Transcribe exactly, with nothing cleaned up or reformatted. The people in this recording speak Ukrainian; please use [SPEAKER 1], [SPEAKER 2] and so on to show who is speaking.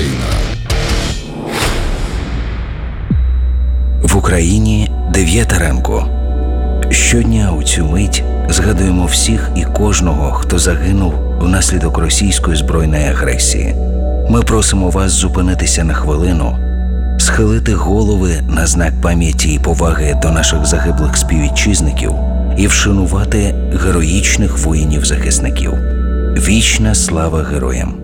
[SPEAKER 1] Україна.
[SPEAKER 2] В Україні дев'ята ранку. Щодня у цю мить згадуємо всіх і кожного, хто загинув внаслідок російської збройної агресії. Ми просимо вас зупинитися на хвилину, схилити голови на знак пам'яті і поваги до наших загиблих співвітчизників і вшанувати героїчних воїнів-захисників. Вічна слава героям!